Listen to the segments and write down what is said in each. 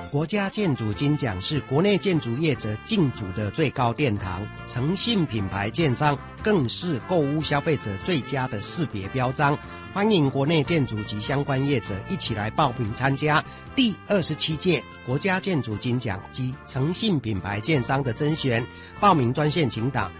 国家建筑金奖是国内建筑业者竞逐的最高殿堂，诚信品牌建商更是购物消费者最佳的识别标章。欢迎国内建筑及相关业者一起来报名参加第27届国家建筑金奖及诚信品牌建商的甄选。报名专线请打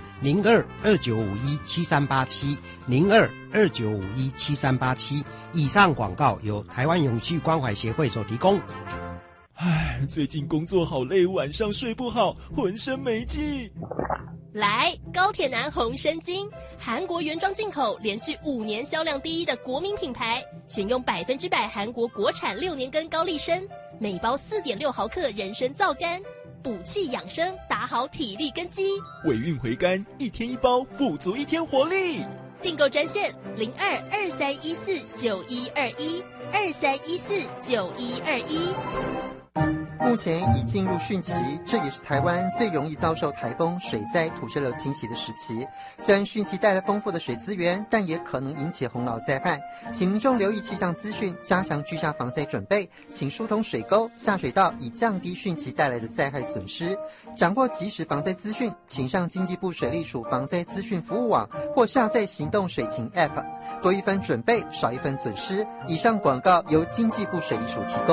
02-2951-7387 以上广告由台湾永续关怀协会所提供。 唉，最近工作好累，晚上睡不好，浑身没劲。 来，高铁男红参精，韩国原装进口，连续5年销量第一的国民品牌，选用100%韩国国产6年根高丽参，每包4.6毫克人参皂苷，补气养生，打好体力根基。 尾韵回甘，1天1包，补足1天活力。 订购专线02-2314-9121，2314-9121。 目前已进入汛期，这也是台湾最容易遭受台风、水灾、土石流侵袭的时期。虽然汛期带来丰富的水资源，但也可能引起洪涝灾害，请民众留意气象资讯，加强居家防灾准备，请疏通水沟、下水道，以降低汛期带来的灾害损失。掌握即时防灾资讯，请上经济部水利署防灾资讯服务网或下载行动水情 App， 多一分准备，少一分损失。以上广告由经济部水利署提供。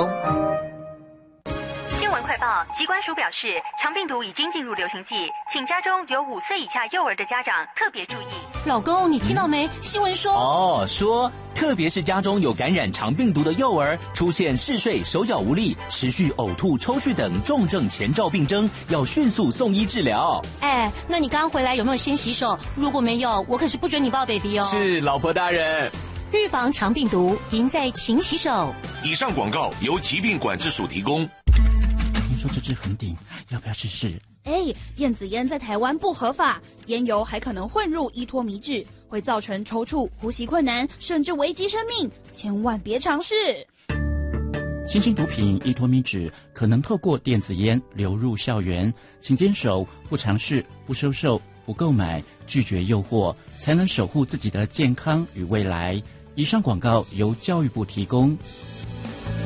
新闻快报，疾管署表示，肠病毒已经进入流行季，请家中有5岁以下幼儿的家长特别注意。 老公，你听到没？新闻说特别是家中有感染肠病毒的幼儿，出现嗜睡、手脚无力、持续呕吐、抽搐等重症前兆病征，要迅速送医治疗。 哎，那你刚回来有没有先洗手？如果没有，我可是不准你抱 baby 哦。 是，老婆大人。 预防肠病毒，赢在勤洗手。 以上广告由疾病管制署提供。 听说这支很顶，要不要试试？ 电子烟在台湾不合法，烟油还可能混入依托米酯，会造成抽搐、呼吸困难，甚至危及生命，千万别尝试。 新兴毒品依托米酯可能透过电子烟流入校园，请坚守不尝试、不收受、不购买，拒绝诱惑，才能守护自己的健康与未来。以上广告由教育部提供。